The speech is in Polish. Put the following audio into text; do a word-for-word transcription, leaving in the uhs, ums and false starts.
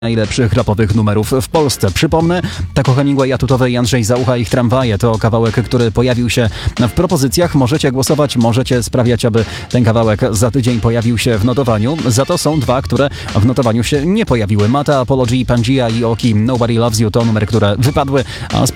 najlepszych rapowych numerów w Polsce. Przypomnę, Taco Hemingway, Atutowe i Andrzej Zaucha, ich Tramwaje to kawałek, który pojawił się w propozycjach. Możecie głosować, możecie sprawiać, aby ten kawałek za tydzień pojawił się w notowaniu. Za to są dwa, które w notowaniu się nie pojawiły. Mata, Apology, Pangea i Oki, Nobody Loves You to numery, które wypadły, a